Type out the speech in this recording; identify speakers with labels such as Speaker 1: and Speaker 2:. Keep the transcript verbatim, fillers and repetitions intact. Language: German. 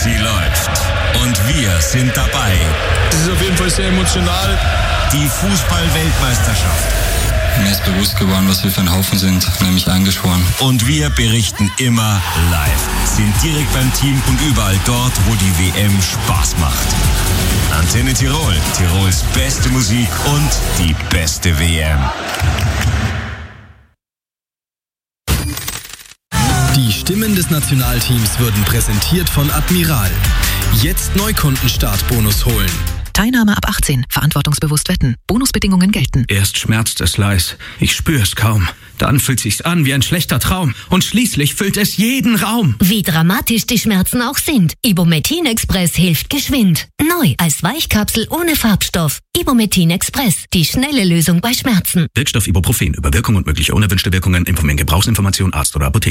Speaker 1: Sie läuft. Und wir sind dabei.
Speaker 2: Es ist auf jeden Fall sehr emotional.
Speaker 1: Die Fußball-Weltmeisterschaft.
Speaker 3: Mir ist bewusst geworden, was wir für ein Haufen sind, nämlich eingeschworen.
Speaker 1: Und wir berichten immer live. Sind direkt beim Team und überall dort, wo die W M Spaß macht. Antenne Tirol. Tirols beste Musik und die beste W M.
Speaker 4: Die Stimmen des Nationalteams wurden präsentiert von Admiral. Jetzt Neukundenstart-Bonus holen.
Speaker 5: Teilnahme ab achtzehn. Verantwortungsbewusst wetten. Bonusbedingungen gelten.
Speaker 6: Erst schmerzt es leis. Ich spür's kaum. Dann fühlt sich's an wie ein schlechter Traum. Und schließlich füllt es jeden Raum.
Speaker 7: Wie dramatisch die Schmerzen auch sind. Ibumetin Express hilft geschwind. Neu als Weichkapsel ohne Farbstoff. Ibumetin Express. Die schnelle Lösung bei Schmerzen.
Speaker 6: Wirkstoff Ibuprofen. Über Wirkung und mögliche unerwünschte Wirkungen informieren. Gebrauchsinformation Arzt oder Apotheker.